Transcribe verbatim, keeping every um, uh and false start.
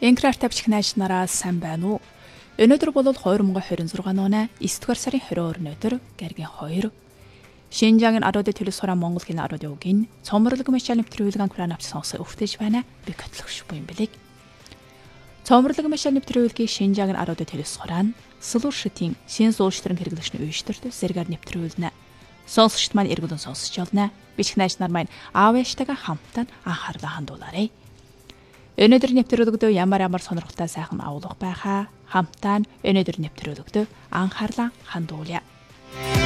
Энкраар тавьчих найш нараа сайн байна уу? Өнөөдөр бол хоёр мянга хорин зургаан оны есдүгээр сарын хорин өнөөдөр гэргийн хоёр Шинжаагийн аруудын төлөв сураа Монгол хэлний аруудын үгийн цомрлог машин нэвтрүүлгэн kuraan авч сонсох өвтөж байна. Би котлогш буйн бэлэг. Цомрлог машин нэвтрүүлгийн Шинжаагийн аруудын төлөв сураа нь Слушатын шин суурьштрын хэрэглэгчний үйштэрт зэрэгээр нэвтрүүлнэ. Сонсогчд маань эргүүлэн сонсож олно. Бичих найш нар маань аав ээжтэйгээ хамтдаа анхаарлаа хандуулаарай. Өнөөдөр нэвтрүүлэгдөө ямар ямар сонирхолтой сайхан агуулга байхаа хамтдаа өнөөдөр нэвтрүүлэгдөө анхаарлаа хандуулъя.